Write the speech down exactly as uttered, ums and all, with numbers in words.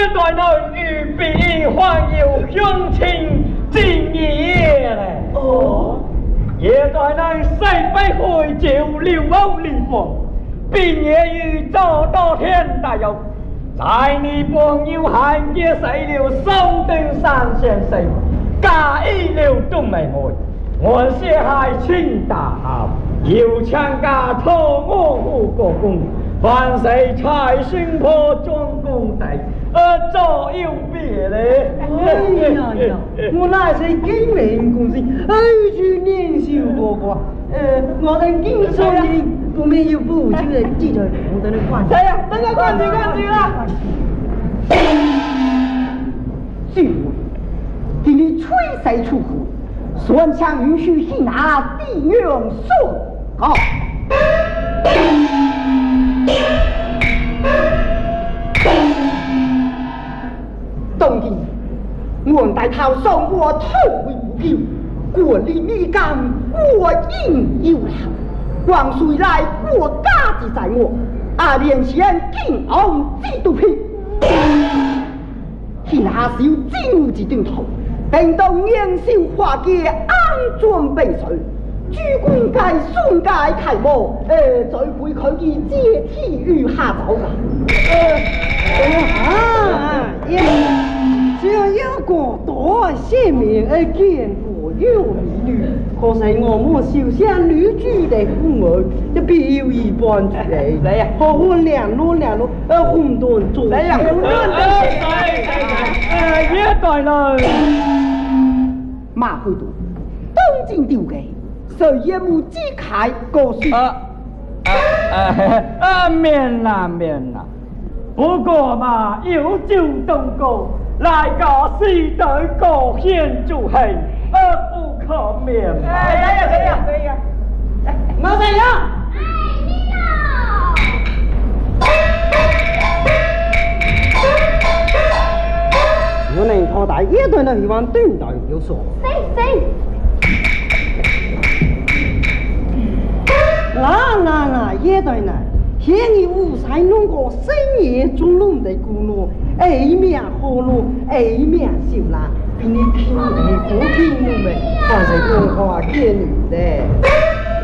代人与彼还有乡亲敬业嘞。哦，也代人西北会就六欧离邦，并业于早到天大有，在你朋友汉也谁了双登山先生，假意了都没爱。我些还请大好，有强家托我护国公，凡谁财星破中公帝，而左右别嘞。 哎呀呀，我那是金陵公司，哎去年少过过，呃，我等经商的不没有不就来记着我的那关系。 哎呀，等下关机关机了。 是我，给你吹谁出户？双枪允许信拿地用送好。冬天，我带头送我头为不票，国力米干，我应有劳。王水来，我家之在我，阿连贤敬昂几度平，天下少金之顶头。并当年少化嘅安装备水，诸官界孙界开幕，呃，再会佢嘅接替于下走啦。 呃，啊，也只要有个多县民而见过有美女，可是我们小乡女主的父儿，就必有一般之类。 来呀， 好好两路两路，呃，混沌做。 来呀，混沌的。呃，也对了。 马会多，东京丢嘅，谁也冇知开个事。 啊啊啊！免啦免啦，不过嘛，有就东过，来个时代各显就系，而不可免。哎呀可以呀可以呀， 我谁呀？我能拖大一对呢，希望对待有所。 谁谁？ 那那那一对呢？现你五才弄个深夜中弄的咕噜，哎面好路，哎面小啦，比你听你不听我们，还是文化见你的。